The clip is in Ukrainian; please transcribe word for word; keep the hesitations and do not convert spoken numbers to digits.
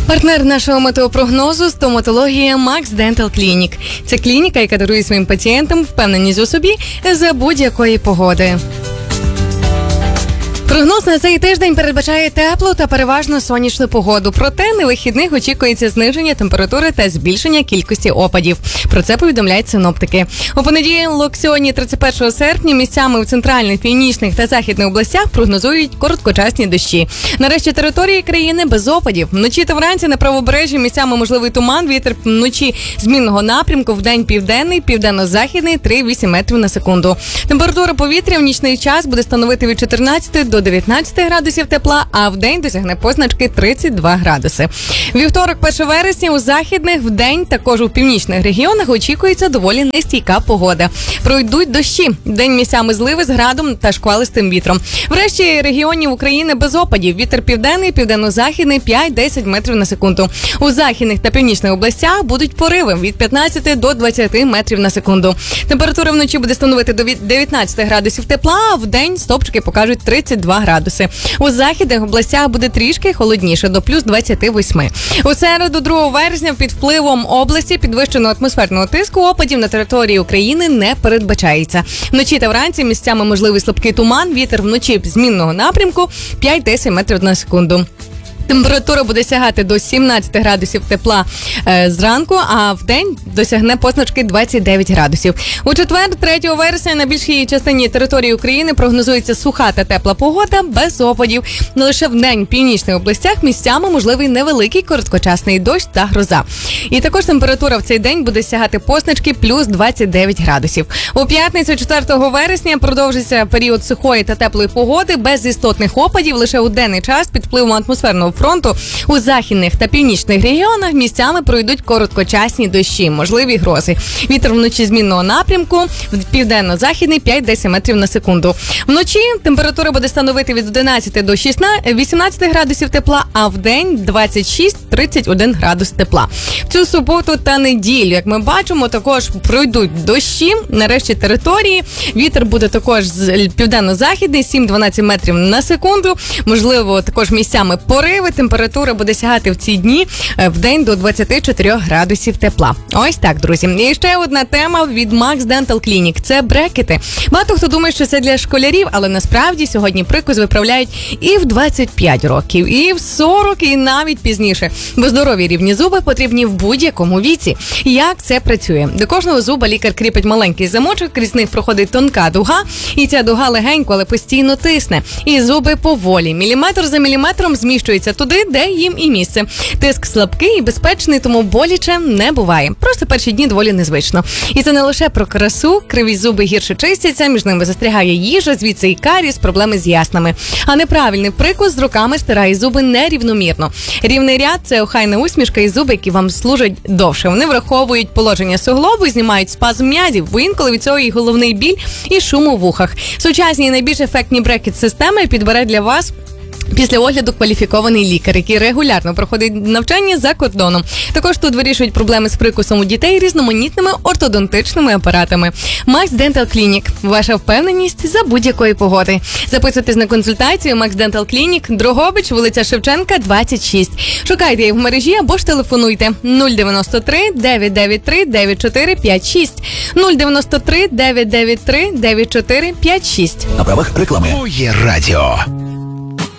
Партнер нашого метеопрогнозу – стоматологія Max Dental Clinic. Це клініка, яка дарує своїм пацієнтам впевненість у собі за будь-якої погоди. Прогноз на цей тиждень передбачає теплу та переважно сонячну погоду. Проте на вихідних очікується зниження температури та збільшення кількості опадів. Про це повідомляють синоптики. У понеділок, сьогодні, тридцять першого серпня, місцями в центральних, північних та західних областях прогнозують короткочасні дощі. Нарешті території країни без опадів. Вночі та вранці на правобережжі місцями можливий туман, вітер вночі змінного напрямку, вдень південний, південно-західний три-вісім метрів на секунду. Температура повітря в нічний час буде становити від чотирнадцяти до дев'ятнадцяти градусів тепла, а в день досягне позначки тридцять два градуси. Вівторок, першого вересня, у західних, в день також у північних регіонах очікується доволі нестійка погода. Пройдуть дощі. День місцями зливи з градом та шквалистим вітром. Врешті регіонів України без опадів. Вітер південний, південно-західний п'ять-десять метрів на секунду. У західних та північних областях будуть пориви від п'ятнадцяти до двадцяти метрів на секунду. Температура вночі буде становити до дев'ятнадцяти градусів тепла, а в день стопчики покажуть тридцять два градуси. У західних областях буде трішки холодніше, до плюс двадцяти восьми. У середу, другого вересня, під впливом області підвищеного атмосферного тиску опадів на території України не передбачається. Вночі та вранці місцями можливий слабкий туман, вітер вночі змінного напрямку п'ять-десять метрів на секунду. Температура буде сягати до сімнадцяти градусів тепла е, зранку, а в день досягне позначки двадцять дев'ять градусів. У четвер, третього вересня, на більшій частині території України прогнозується суха та тепла погода без опадів. Не лише в день в північних областях місцями можливий невеликий короткочасний дощ та гроза. І також температура в цей день буде сягати позначки плюс двадцять дев'ять градусів. У п'ятницю, четвертого вересня, продовжиться період сухої та теплої погоди без істотних опадів. Лише у денний час під впливом атмосферного фронту у західних та північних регіонах місцями пройдуть короткочасні дощі, можливі грози. Вітер вночі змінного напрямку, південно-західний п'ять-десять метрів на секунду. Вночі температура буде становити від одинадцяти до вісімнадцяти градусів тепла, а в день двадцять шість - тридцять один градус тепла. В цю суботу та неділю, як ми бачимо, також пройдуть дощі. Нарешті території. Вітер буде також з південно-західний, сім-дванадцять метрів на секунду. Можливо, також місцями пориви. Температура буде сягати в ці дні в день до двадцяти чотирьох градусів тепла. Ось так, друзі. І ще одна тема від Max Dental Clinic – це брекети. Багато хто думає, що це для школярів, але насправді сьогодні прикус виправляють і в двадцять п'ять років, і в сорок, і навіть пізніше. Бо здорові рівні зуби потрібні в будь-якому віці. Як це працює? До кожного зуба лікар кріпить маленький замочок, крізь них проходить тонка дуга, і ця дуга легенько, але постійно тисне. І зуби поволі, міліметр за міліметром зміщуються туди, де їм і місце. Тиск слабкий і безпечний, тому боляче не буває. Просто перші дні доволі незвично. І це не лише про красу, криві зуби гірше чистяться, між ними застрягає їжа, звідси і каріс, проблеми з яснами. А неправильний прикус з роками стирає зуби нерівномірно. Рівний ряд – це охайна усмішка і зуби, які вам служать довше. Вони враховують положення суглобу, знімають спазм м'язів, бо інколи від цього і головний біль, і шум у вухах. Сучасні і найбільш ефектні брекет-системи підбере для вас після огляду кваліфікований лікар, який регулярно проходить навчання за кордоном. Також тут вирішують проблеми з прикусом у дітей різноманітними ортодонтичними апаратами. Max Dental Clinic. Ваша впевненість за будь-якої погоди. Записуйтесь на консультацію Max Dental Clinic, Дрогобич, вулиця Шевченка, двадцять шість. Шукайте їх в мережі або ж телефонуйте нуль дев'яносто три дев'ять дев'ять три дев'ять чотири п'ять шість. нуль дев'яносто три дев'ять дев'ять три дев'ять чотири п'ять шість. На правах реклами. Моє радіо.